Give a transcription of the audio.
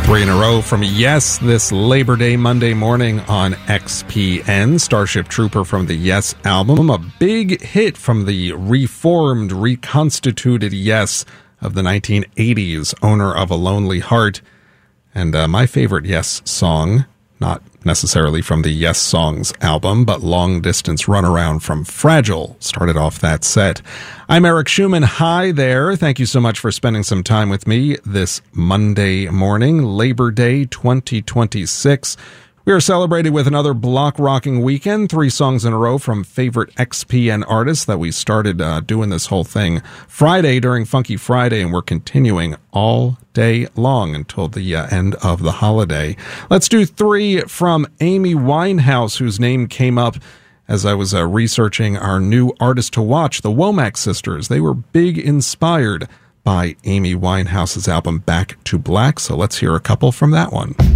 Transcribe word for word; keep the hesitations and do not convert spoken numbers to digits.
Three in a row from Yes this Labor Day Monday morning on X P N. Starship Trooper from the Yes album, a big hit from the reformed, reconstituted Yes of the nineteen eighties, Owner of a Lonely Heart. And uh, my favorite Yes song, not necessarily from the Yes Songs album, but Long Distance Runaround from Fragile started off that set. I'm Eric Schumann. Hi there. Thank you so much for spending some time with me this Monday morning, Labor Day twenty twenty-six. We are celebrating with another block-rocking weekend, three songs in a row from favorite X P N artists that we started uh, doing this whole thing Friday during Funky Friday, and we're continuing all day long until the uh, end of the holiday. Let's do three from Amy Winehouse, whose name came up as I was uh, researching our new artist to watch, the Womack Sisters. They were big inspired by Amy Winehouse's album Back to Black, so let's hear a couple from that one.